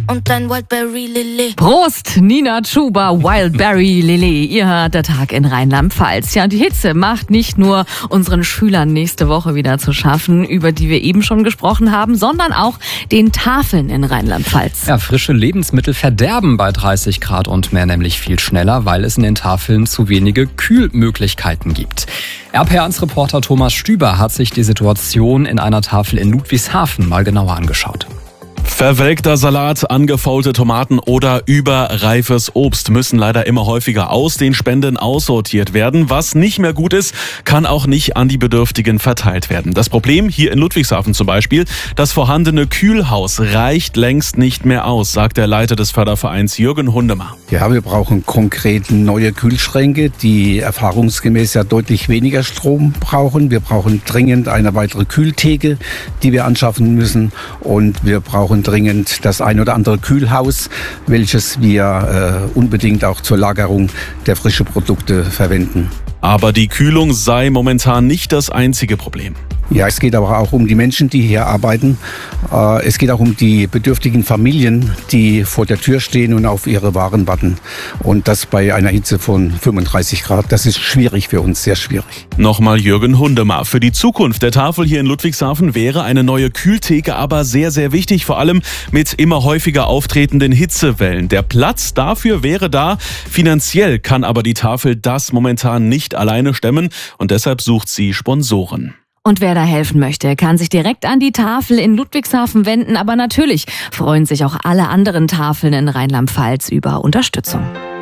und ein Wildberry Lillet. Prost, Nina Chuba, Wildberry Lillet. Ihr hört der Tag in Rheinland-Pfalz. Ja, und die Hitze macht nicht nur unseren Schülern nächste Woche wieder zu schaffen, über die wir eben schon gesprochen haben, sondern auch den Tafeln in Rheinland-Pfalz. Ja, frische Lebensmittel verderben bei 30 Grad und mehr nämlich viel schneller, weil es in den Tafeln zu wenige Kühlmöglichkeiten gibt. RPA1-Reporter Thomas Stüber hat sich die Situation in einer Tafel in Ludwigshafen mal genauer angeschaut. Verwelkter Salat, angefaulte Tomaten oder überreifes Obst müssen leider immer häufiger aus den Spenden aussortiert werden. Was nicht mehr gut ist, kann auch nicht an die Bedürftigen verteilt werden. Das Problem hier in Ludwigshafen zum Beispiel, das vorhandene Kühlhaus reicht längst nicht mehr aus, sagt der Leiter des Fördervereins Jürgen Hundemar. Ja, wir brauchen konkret neue Kühlschränke, die erfahrungsgemäß ja deutlich weniger Strom brauchen. Wir brauchen dringend eine weitere Kühltheke, die wir anschaffen müssen, und wir brauchen dringend das ein oder andere Kühlhaus, welches wir unbedingt auch zur Lagerung der frischen Produkte verwenden. Aber die Kühlung sei momentan nicht das einzige Problem. Ja, es geht aber auch um die Menschen, die hier arbeiten. Es geht auch um die bedürftigen Familien, die vor der Tür stehen und auf ihre Waren warten. Und das bei einer Hitze von 35 Grad. Das ist schwierig für uns, sehr schwierig. Nochmal Jürgen Hundemar. Für die Zukunft der Tafel hier in Ludwigshafen wäre eine neue Kühltheke aber sehr, sehr wichtig. Vor allem mit immer häufiger auftretenden Hitzewellen. Der Platz dafür wäre da. Finanziell kann aber die Tafel das momentan nicht alleine stemmen. Und deshalb sucht sie Sponsoren. Und wer da helfen möchte, kann sich direkt an die Tafel in Ludwigshafen wenden. Aber natürlich freuen sich auch alle anderen Tafeln in Rheinland-Pfalz über Unterstützung.